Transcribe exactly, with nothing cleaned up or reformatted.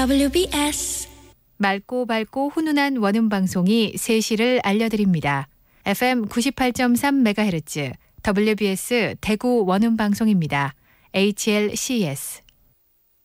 더블유비에스 맑고 밝고 훈훈한 원음 방송이 세 시를 알려드립니다. 에프엠 구십팔 점 삼 메가헤르츠 더블유비에스 대구 원음 방송입니다. 에이치엘씨에스